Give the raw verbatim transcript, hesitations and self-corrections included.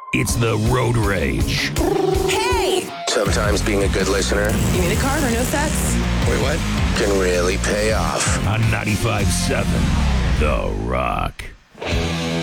It's the Road Rage. Hey! Sometimes being a good listener. You need a card or no sex? Wait, what? Can really pay off. On ninety-five point seven, The Rock.